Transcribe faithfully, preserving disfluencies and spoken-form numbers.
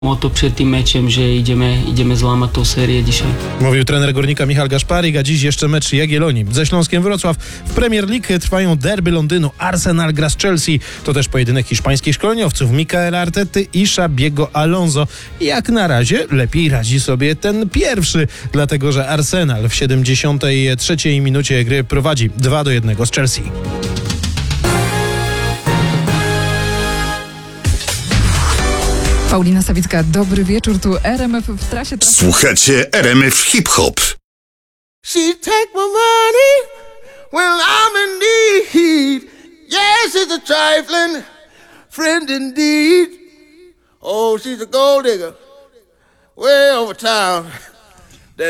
moto przed tym meczem, że idziemy, idziemy złamać tą serię dzisiaj. Mówił trener Górnika Michał Gaszparik, a dziś jeszcze mecz Jagiellonii ze Śląskiem Wrocław. W Premier League trwają derby Londynu. Arsenal gra z Chelsea. To też pojedynek hiszpańskich szkoleniowców Micaela Artety i Xabiego Alonso. Jak na razie lepiej radzi sobie ten pierwszy, dlatego że Arsenal w siedemdziesiątej trzeciej minucie gry prowadzi dwa do jednego z Chelsea. Paulina Sawicka, dobry wieczór, tu R M F w trasie. Słuchacie R M F Hip Hop. She take my money when I'm in need. Yes, she's a trifling friend indeed. Oh, she's a gold digger way over town.